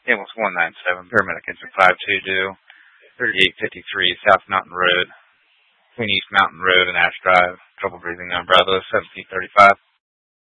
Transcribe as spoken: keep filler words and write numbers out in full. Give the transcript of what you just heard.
Ambulance one nine seven, paramedic engine five two due, thirty-eight fifty-three South Mountain Road, between East Mountain Road and Ash Drive. Trouble breathing on Bravo, seventeen thirty-five.